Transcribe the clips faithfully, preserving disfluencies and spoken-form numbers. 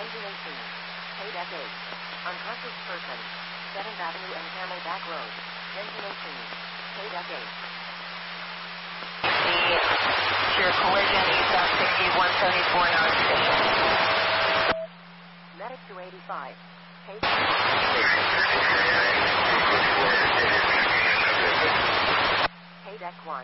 Engine eighteen. K-Deck eight. Unconscious person. seventh Avenue and Camelback Road. Engine eighteen. K-Deck eight. Your collision, eastbound sixty-one seventy-four, non-station. Medic two eighty-five. K-Deck K-Deck one.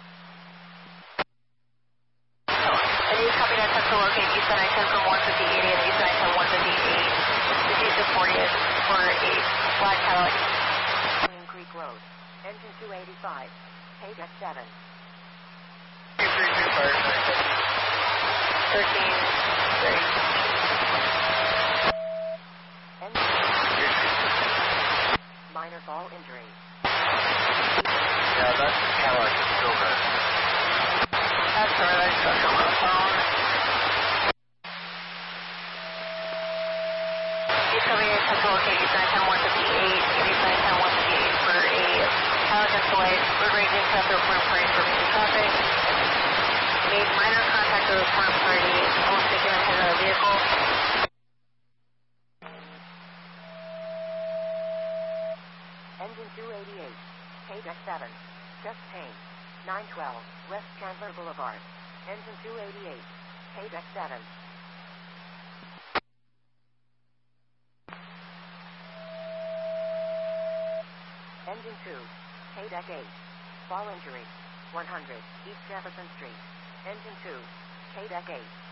I need to copy that test to locate Eastern I ten from one fifty eighty and Eastern I ten one fifty-eight. fifty-six fortieth for a black Cadillac. Queen Creek Road. Engine two eighty-five. K-Deck seven. thirteen, three. Engine. Minor fall injury. Yeah, that's Cadillac Silver. That's all right, I just got him on the phone. He's coming in to locate Eastern I ten one fifty-eight and Eastern I ten one fifty-eight for a Cadillac Escalade. Road raging to after point for information traffic. Made minor contact with the front party. Almost taken into the vehicle. Engine two eighty-eight. K-Deck seven. Chest pain. nine twelve. West Chandler Boulevard. Engine two eighty-eight. K-Deck seven. Engine two. K-Deck eight. Fall injury. one hundred. East Jefferson Street. Engine two. K-Deck eight.